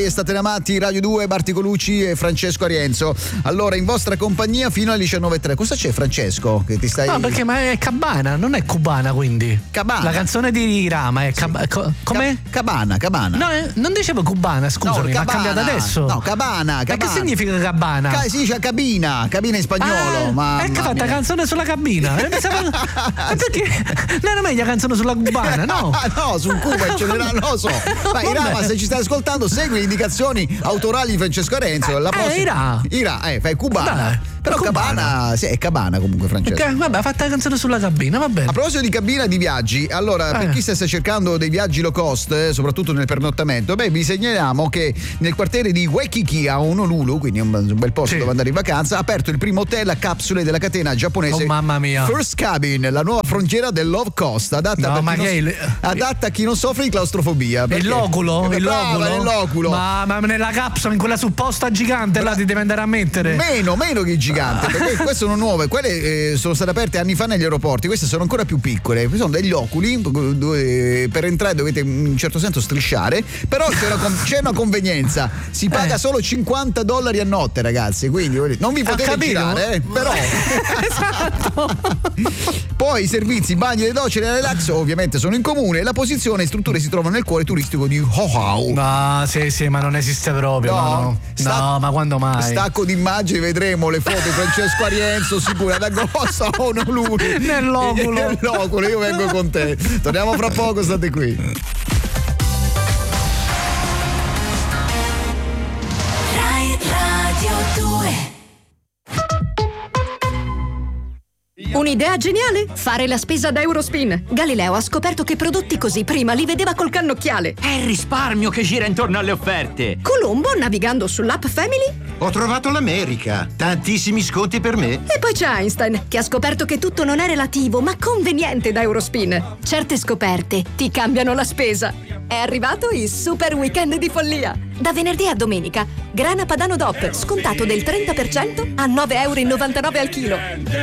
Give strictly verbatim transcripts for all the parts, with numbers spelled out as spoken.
State amati, Radio due, Barti Colucci e Francesco Arienzo. Allora, in vostra compagnia fino alle diciannove e tre. Cosa c'è, Francesco? Che ti stai... No, perché ma è cabana, non è cubana, quindi. Cabana. La canzone di Rama è cab- Sì. co- com'è? Cabana, cabana. No, eh, non dicevo cubana, scusami, No, ma ha cabana. cambiato adesso. No, cabana, Ma cabana. che significa cabana? Ca- si dice cabina, cabina in spagnolo. Ah, ma ecco, fatta canzone sulla cabina. Eh, pensavo- Ma perché non era meglio canzone sulla cubana, no? no, su Cuba in generale, non lo so. Ma Irama, se ci stai ascoltando, segui le indicazioni autorali di Francesco Arenzo. La Eh, prossima... Ira. Ira, eh, fai cubana. Dai, Però cubana. cabana, sì, è cabana comunque, Francesco. Ok, vabbè, ha fatto la canzone sulla cabina, va bene. A proposito di cabina di viaggi, allora, per Eh. chi stesse cercando dei viaggi low cost, eh, soprattutto nel pernottamento, beh, vi segnaliamo che nel quartiere di Waikiki a Honolulu, quindi un, un bel posto Sì. dove andare in vacanza, ha aperto il primo hotel a capsule della catena giapponese Oh, mamma mia. First Cabin, la nuova frontiera del Love Coast, adatta, No, per ma chi, che non, è il- adatta a chi non soffre di claustrofobia. Il perché- loculo? Eh, Il brava, loculo? nell'oculo. Ma, ma nella capsula, in quella supposta gigante, là ti devi andare a mettere. Meno, meno che gigante, perché queste sono nuove, quelle eh, sono state aperte anni fa negli aeroporti, queste sono ancora più piccole, sono degli oculi dove per entrare dovete in un certo senso strisciare, però c'è una, con- c'è una convenienza, si paga Eh. solo cinquanta dollari a notte, ragazzi, quindi non vi Ha potete capito? girare, eh, però Esatto. poi i servizi, i bagni, le docce e le relax ovviamente sono in comune, la posizione e strutture si trovano nel cuore turistico di Oahu. No, sì, sì, ma non esiste proprio. No, No, no. sta- No, ma quando mai? Stacco d'immagini, vedremo le foto di Francesco Arienzo sicuro ad agosto a Honolulu. Nell'oculo. Nell'oculo, io vengo con te. Torniamo fra poco, state qui. Rai Radio due. Un'idea geniale? Fare la spesa da Eurospin. Galileo ha scoperto che prodotti così prima li vedeva col cannocchiale. È il risparmio che gira intorno alle offerte. Colombo, navigando sull'app Family. Ho trovato l'America. Tantissimi sconti per me. E poi c'è Einstein, che ha scoperto che tutto non è relativo, ma conveniente da Eurospin. Certe scoperte ti cambiano la spesa. È arrivato il super weekend di follia. Da venerdì a domenica, grana padano D O P, scontato del trenta per cento a nove virgola novantanove euro al chilo.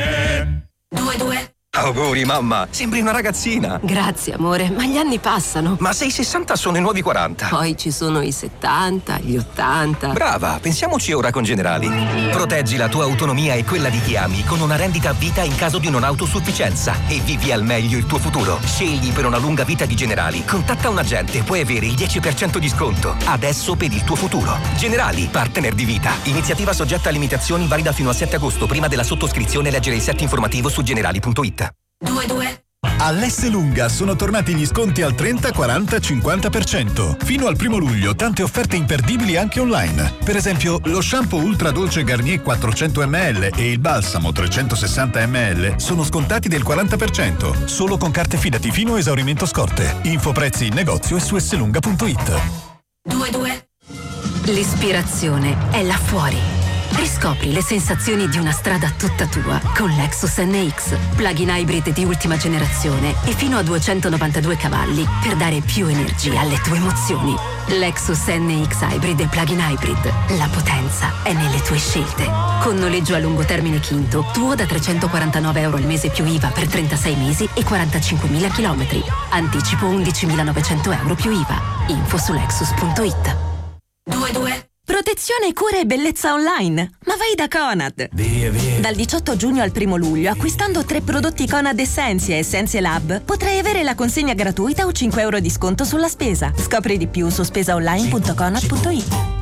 due due. Auguri mamma, sembri una ragazzina. Grazie amore, ma gli anni passano. Ma se i sessanta sono i nuovi quaranta. Poi ci sono i settanta, gli ottanta. Brava, pensiamoci ora con Generali. Proteggi la tua autonomia e quella di chi ami con una rendita a vita in caso di non autosufficienza e vivi al meglio il tuo futuro. Scegli per una lunga vita di Generali. Contatta un agente, puoi avere il dieci per cento di sconto. Adesso per il tuo futuro. Generali, partner di vita. Iniziativa soggetta a limitazioni, valida fino al sette agosto. Prima della sottoscrizione leggere il set informativo su generali punto it. due due. All'Esselunga sono tornati gli sconti al trenta, quaranta, cinquanta per cento. Fino al primo luglio tante offerte imperdibili anche online. Per esempio lo shampoo ultra dolce Garnier quattrocento millilitri e il balsamo trecentosessanta millilitri sono scontati del quaranta per cento. Solo con carte Fidati fino a esaurimento scorte. Info prezzi in negozio e su esselunga punto it. due due. L'ispirazione è là fuori. Riscopri le sensazioni di una strada tutta tua con Lexus N X, plug-in hybrid di ultima generazione e fino a duecentonovantadue cavalli per dare più energia alle tue emozioni. Lexus N X Hybrid e plug-in hybrid. La potenza è nelle tue scelte. Con noleggio a lungo termine Quinto, tuo da trecentoquarantanove euro al mese più I V A per trentasei mesi e quarantacinquemila chilometri. Anticipo undicimilanovecento euro più I V A. Info su lexus punto it. due due. Protezione, cura e bellezza online. Ma vai da Conad. Via, via. Dal diciotto giugno al primo luglio, acquistando tre prodotti Conad Essentia e Essentia Lab, potrai avere la consegna gratuita o cinque euro di sconto sulla spesa. Scopri di più su spesaonline punto conad punto it.